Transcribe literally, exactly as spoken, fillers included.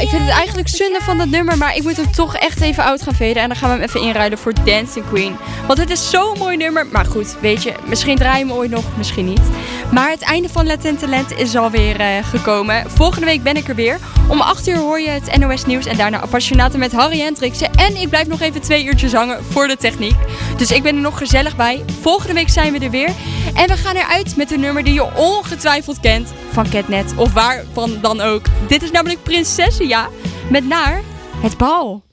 ik vind het eigenlijk zonde van dat nummer, maar ik moet hem toch echt even oud gaan veden. En dan gaan we hem even inruilen voor Dancing Queen. Want het is zo'n mooi nummer. Maar goed, weet je, misschien draai je hem ooit nog, misschien niet. Maar het einde van Latent Talent is alweer uh, gekomen. Volgende week ben ik er weer. Om acht uur hoor je het N O S Nieuws en daarna Appassionaten met Harry Hendriksen. En ik blijf nog even twee uurtjes hangen voor de techniek. Dus ik ben er nog gezellig bij. Volgende week zijn we er weer. En we gaan eruit met een nummer die je ongetwijfeld kent. Van Catnet of waarvan dan ook. Dit is namelijk Prinsessia met Naar het Bal.